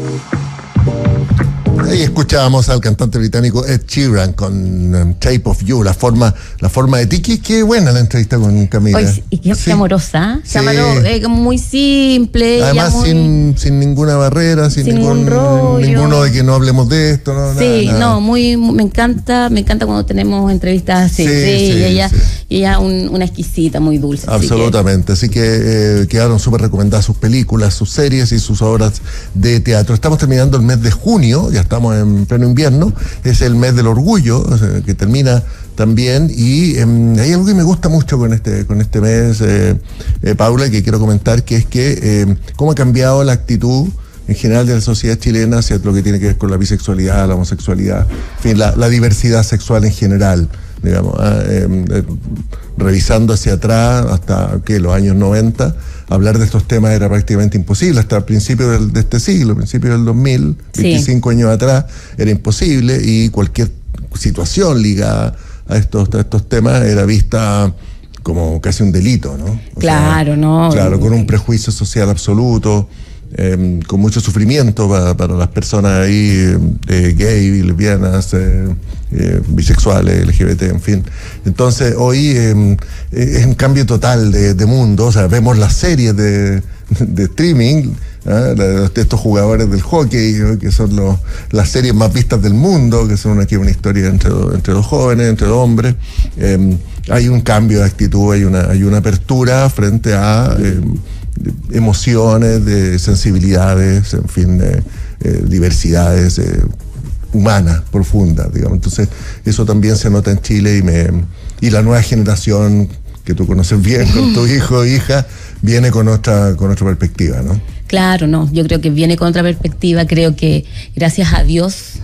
Ahí escuchábamos al cantante británico Ed Sheeran con Shape of You, la forma de ti. Qué buena la entrevista con Camila. Y qué amorosa, sí. Muy simple. Además, sin ninguna barrera, sin ningún rollo. Ninguno de que no hablemos de esto. No, sí, nada. Me encanta cuando tenemos entrevistas así. Y ella una exquisita, muy dulce. Absolutamente, así que quedaron súper recomendadas sus películas, sus series y sus obras de teatro. Estamos terminando el mes de junio, ya estamos en pleno invierno, es el mes del orgullo, o sea, que termina también, y hay algo que me gusta mucho con este mes, Paula, que quiero comentar, que es que cómo ha cambiado la actitud en general de la sociedad chilena hacia lo que tiene que ver con la bisexualidad, la homosexualidad, en fin, la diversidad sexual en general, digamos, revisando hacia atrás hasta los años 90, hablar de estos temas era prácticamente imposible, hasta el principio de este siglo, principio del 2000, 25 años atrás, era imposible, y cualquier situación ligada a estos temas era vista como casi un delito, ¿no? Claro, con un prejuicio social absoluto, con mucho sufrimiento para las personas ahí, gay, lesbianas, bisexuales, LGBT, en fin. Entonces hoy es un cambio total de mundo. O sea, vemos las series de streaming, de estos jugadores del hockey, ¿no? Que son las series más vistas del mundo, que son aquí una historia entre dos jóvenes, entre dos hombres. Hay un cambio de actitud, hay una apertura frente a emociones, de sensibilidades, en fin, diversidades humanas profundas, digamos. Entonces eso también se nota en Chile, y la nueva generación que tú conoces bien con tu hijo o hija viene con otra perspectiva, ¿no? Claro, yo creo que viene con otra perspectiva. Creo que gracias a Dios,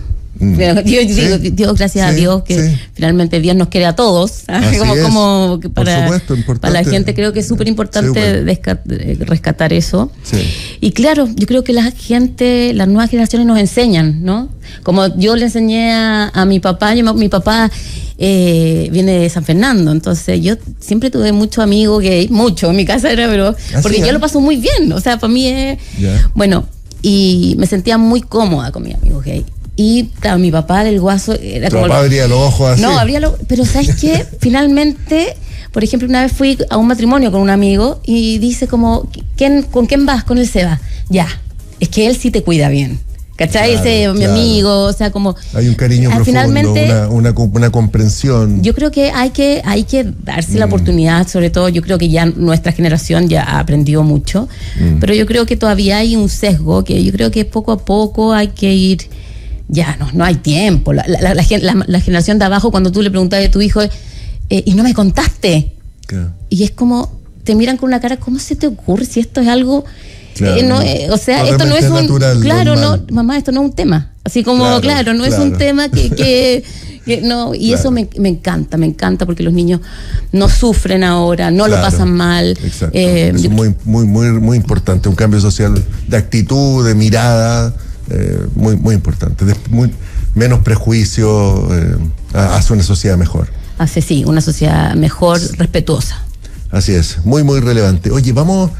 Dios, gracias a Dios, que finalmente Dios nos quiere a todos, como para la gente. Creo que es súper importante rescatar eso. Y claro, yo creo que las nuevas generaciones nos enseñan, ¿no? Como yo le enseñé a mi papá. Mi papá viene de San Fernando, entonces yo siempre tuve muchos amigos gay, mucho en mi casa porque yo lo paso muy bien, o sea, para mí es bueno, y me sentía muy cómoda con mis amigos gay. Y claro, mi papá del Guaso era como... Papá abría los ojos así. No, pero ¿sabes qué? Finalmente, por ejemplo, una vez fui a un matrimonio con un amigo y dice como, ¿con quién vas? Con el Seba. Ya, es que él sí te cuida bien. ¿Cachai? Ese mi amigo, o sea, como... Hay un cariño profundo, finalmente, una comprensión. Yo creo que hay que darse la oportunidad, sobre todo yo creo que ya nuestra generación ya ha aprendido mucho, pero yo creo que todavía hay un sesgo que yo creo que poco a poco hay que ir... Ya, no hay tiempo. La generación de abajo, cuando tú le preguntas a tu hijo, y no me contaste. Claro. Y es como, te miran con una cara, ¿cómo se te ocurre si esto es algo... Claro, o sea, esto no es un... Natural, claro, normal. No, mamá, esto no es un tema. Así como, no es un tema que no, y eso me encanta porque los niños no sufren ahora, no lo pasan mal. Exacto. Es muy importante, un cambio social de actitud, de mirada, muy importante, menos prejuicio, hace una sociedad mejor. Hace una sociedad mejor, respetuosa. Así es, muy relevante. Oye, vamos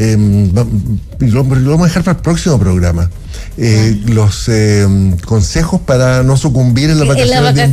lo vamos a dejar para el próximo programa. Los consejos para no sucumbir en la vacación